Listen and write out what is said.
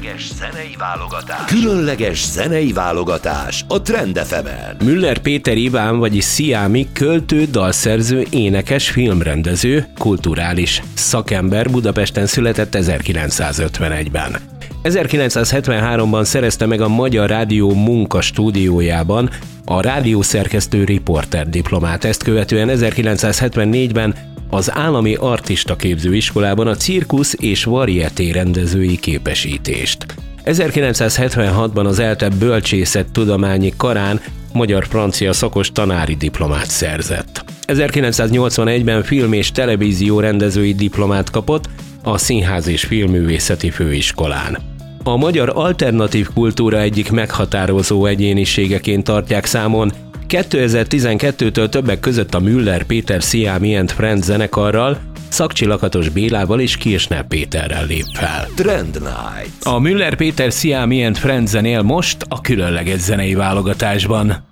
Zenei válogatás. Különleges zenei válogatás a Trend FM-en. Müller Péter Iván, vagyis Sziámi, költő, dalszerző, énekes, filmrendező, kulturális szakember, Budapesten született 1951-ben. 1973-ban szerezte meg a Magyar Rádió munkastúdiójában a rádiószerkesztő riporter diplomát, ezt követően 1974-ben az Állami Artista Képzőiskolában a cirkusz és varieté rendezői képesítést. 1976-ban az ELTE bölcsészettudományi karán magyar-francia szakos tanári diplomát szerzett. 1981-ben film- és televízió rendezői diplomát kapott a Színház és Filmművészeti Főiskolán. A magyar alternatív kultúra egyik meghatározó egyéniségeként tartják számon. 2012-től többek között a Müller Péter Sziámi and Friends zenekarral, Szakcsi Lakatos Bélával és Kirchner Péterrel lép fel. Trend Night. A Müller Péter Sziámi and Friends zenél most a különleges zenei válogatásban.